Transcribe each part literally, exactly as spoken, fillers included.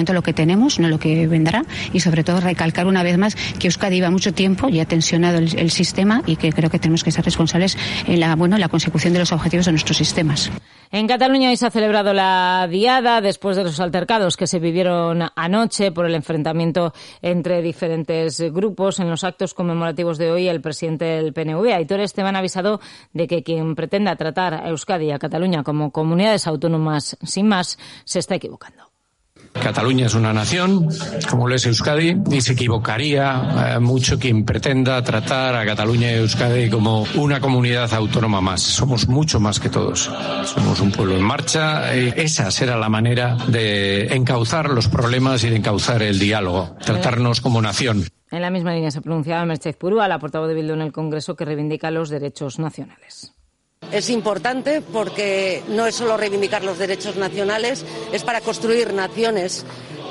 Lo que tenemos, no lo que vendrá, y sobre todo recalcar una vez más que Euskadi lleva mucho tiempo y ha tensionado el, el sistema y que creo que tenemos que ser responsables en la, bueno, en la consecución de los objetivos de nuestros sistemas. En Cataluña hoy se ha celebrado la Diada después de los altercados que se vivieron anoche por el enfrentamiento entre diferentes grupos. En los actos conmemorativos de hoy, el presidente del P N V, Aitor Esteban, ha avisado de que quien pretenda tratar a Euskadi y a Cataluña como comunidades autónomas sin más se está equivocando. Cataluña es una nación, como lo es Euskadi, y se equivocaría eh, mucho quien pretenda tratar a Cataluña y Euskadi como una comunidad autónoma más. Somos mucho más que todos. Somos un pueblo en marcha. Eh, esa será la manera de encauzar los problemas y de encauzar el diálogo, tratarnos como nación. En la misma línea se pronunciaba Merche Purúa, la portavoz de Bildu en el Congreso, que reivindica los derechos nacionales. Es importante porque no es solo reivindicar los derechos nacionales, es para construir naciones,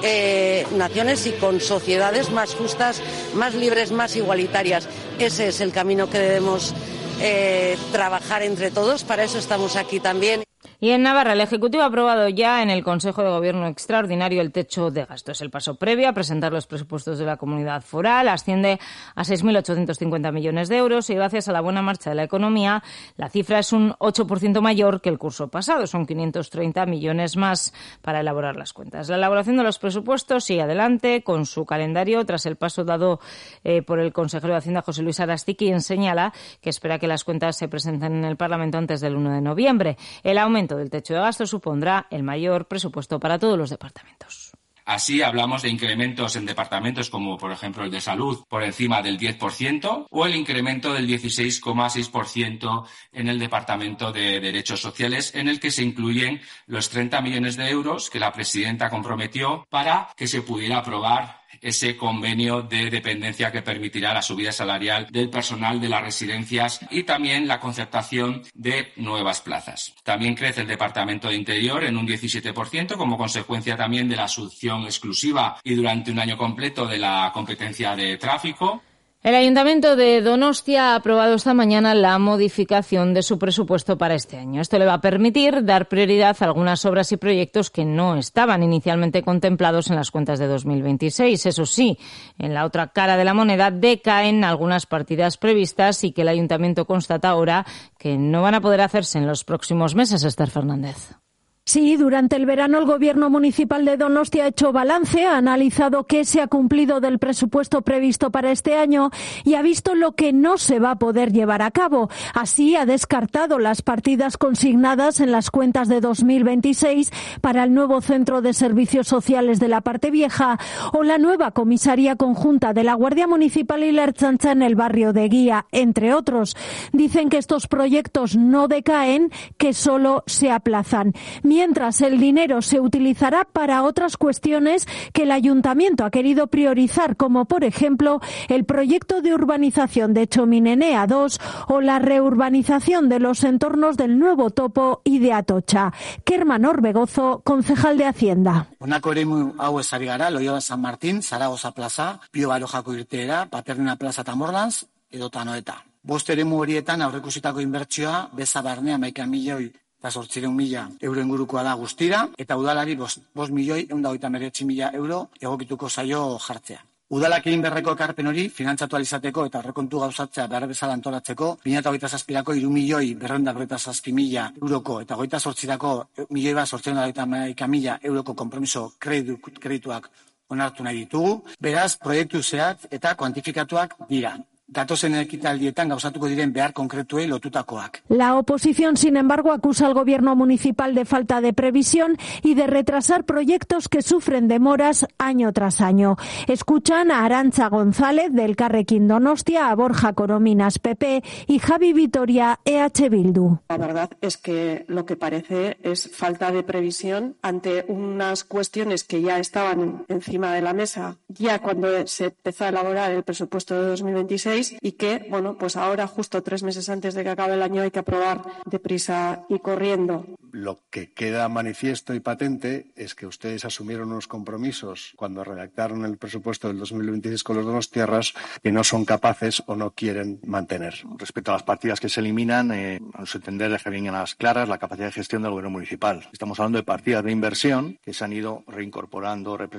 eh, naciones y con sociedades más justas, más libres, más igualitarias. Ese es el camino que debemos eh, trabajar entre todos, para eso estamos aquí también. Y en Navarra, el Ejecutivo ha aprobado ya en el Consejo de Gobierno Extraordinario el techo de gasto. Es el paso previo a presentar los presupuestos de la comunidad foral. Asciende a seis mil ochocientos cincuenta millones de euros y gracias a la buena marcha de la economía, la cifra es un ocho por ciento mayor que el curso pasado. Son quinientos treinta millones más para elaborar las cuentas. La elaboración de los presupuestos sigue adelante con su calendario tras el paso dado eh, por el consejero de Hacienda, José Luis Arasti, quien señala que espera que las cuentas se presenten en el Parlamento antes del uno de noviembre. El aumento del techo de gasto supondrá el mayor presupuesto para todos los departamentos. Así hablamos de incrementos en departamentos como, por ejemplo, el de salud por encima del diez por ciento o el incremento del dieciséis coma seis por ciento en el departamento de derechos sociales, en el que se incluyen los treinta millones de euros que la presidenta comprometió para que se pudiera aprobar ese convenio de dependencia que permitirá la subida salarial del personal de las residencias y también la concertación de nuevas plazas. También crece el Departamento de Interior en un diecisiete por ciento como consecuencia también de la asunción exclusiva y durante un año completo de la competencia de tráfico. El Ayuntamiento de Donostia ha aprobado esta mañana la modificación de su presupuesto para este año. Esto le va a permitir dar prioridad a algunas obras y proyectos que no estaban inicialmente contemplados en las cuentas de dos mil veintiséis. Eso sí, en la otra cara de la moneda decaen algunas partidas previstas y que el Ayuntamiento constata ahora que no van a poder hacerse en los próximos meses. Esther Fernández. Sí, durante el verano el Gobierno Municipal de Donostia ha hecho balance, ha analizado qué se ha cumplido del presupuesto previsto para este año y ha visto lo que no se va a poder llevar a cabo. Así ha descartado las partidas consignadas en las cuentas de dos mil veintiséis para el nuevo Centro de Servicios Sociales de la Parte Vieja o la nueva comisaría conjunta de la Guardia Municipal y la Ertzaintza en el barrio de Guía, entre otros. Dicen que estos proyectos no decaen, que solo se aplazan. Mientras el dinero se utilizará para otras cuestiones que el Ayuntamiento ha querido priorizar, como por ejemplo el proyecto de urbanización de Txominenea dos o la reurbanización de los entornos del Nuevo Topo y de Atocha. Kerman Orbegozo, concejal de Hacienda. Honako eremu hau ezari gara, Loiola San Martín, Zaragoza plaza, Pio Barojako irteera, Paternina plaza eta Morlans, edota Noeta. Bost eremu horietan aurreikusitako inbertsioa beza barne hamaika milioi eta zortziehun mila euro ingurukoa da guztira, eta udalari bost milioi ehun eta hogeita hemeretzi mila euro egokituko zaio jartzea. Udalak egin beharreko ekarpen hori finantzatu ahal izateko eta aurrekontu gauzatzea behar bezala antolatzeko, bi mila hogeita zazpirako hiru milioi berrehun eta berrogeita zazpi mila euroko eta hogeita zortzirako milioi bat zortziehun eta hogeita hamaika mila euroko konpromiso kredituak onartu nahi ditugu. Beraz, proiektu zehatz eta kuantifikatuak dira. Datozen ekitaldietan gauzatuko diren behar konkretuei lotutakoak. La oposición, sin embargo, acusa al Gobierno municipal de falta de previsión y de retrasar proyectos que sufren demoras año tras año. Escuchan a Arantza González del Elkarrekin Donostia, a Borja Corominas P P y Javi Vitoria E H Bildu. La verdad es que lo que parece es falta de previsión ante unas cuestiones que ya estaban encima de la mesa ya cuando se empezó a elaborar el presupuesto de dos mil veintiséis. Y que, bueno, pues ahora, justo tres meses antes de que acabe el año, hay que aprobar deprisa y corriendo. Lo que queda manifiesto y patente es que ustedes asumieron unos compromisos cuando redactaron el presupuesto del dos mil veintiséis con los donostiarras que no son capaces o no quieren mantener. Respecto a las partidas que se eliminan, eh, a su entender, deja bien a las claras la capacidad de gestión del gobierno municipal. Estamos hablando de partidas de inversión que se han ido reincorporando,